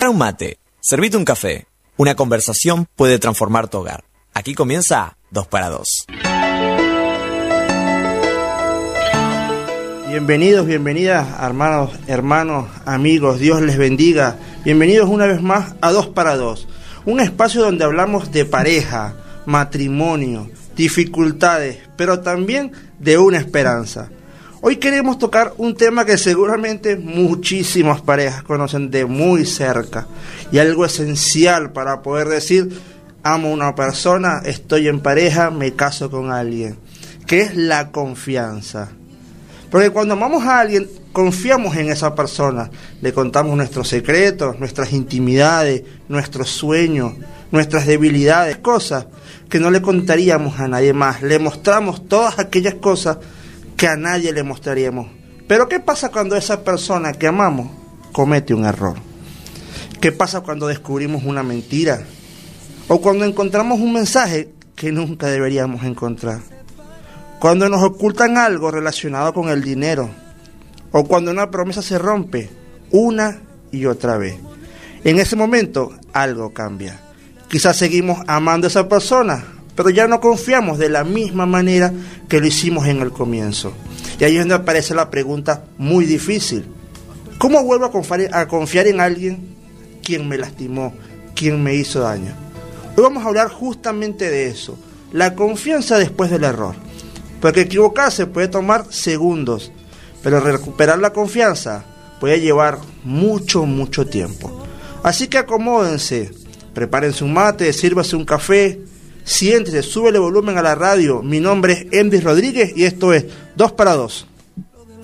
Prepara un mate, servite un café. Una conversación puede transformar tu hogar. Aquí comienza 2 para 2. Bienvenidos, bienvenidas, hermanos, amigos, Dios les bendiga. Bienvenidos una vez más a 2 para 2, un espacio donde hablamos de pareja, matrimonio, dificultades, pero también de una esperanza. Hoy queremos tocar un tema que seguramente muchísimas parejas conocen de muy cerca y algo esencial para poder decir, amo a una persona, estoy en pareja, me caso con alguien, que es la confianza. Porque cuando amamos a alguien, confiamos en esa persona, le contamos nuestros secretos, nuestras intimidades, nuestros sueños, nuestras debilidades, cosas que no le contaríamos a nadie más. Le mostramos todas aquellas cosas que a nadie le mostraríamos. Pero ¿qué pasa cuando esa persona que amamos comete un error? ¿Qué pasa cuando descubrimos una mentira? O cuando encontramos un mensaje que nunca deberíamos encontrar. Cuando nos ocultan algo relacionado con el dinero. O cuando una promesa se rompe una y otra vez. En ese momento algo cambia. Quizás seguimos amando a esa persona, pero ya no confiamos de la misma manera que lo hicimos en el comienzo. Y ahí es donde aparece la pregunta muy difícil. ¿Cómo vuelvo a confiar en alguien quien me lastimó, quien me hizo daño? Hoy vamos a hablar justamente de eso, la confianza después del error. Porque equivocarse puede tomar segundos, pero recuperar la confianza puede llevar mucho tiempo. Así que acomódense, prepárense un mate, sírvase un café, siéntese, súbele volumen a la radio. Mi nombre es Endy Rodríguez y esto es 2 para 2.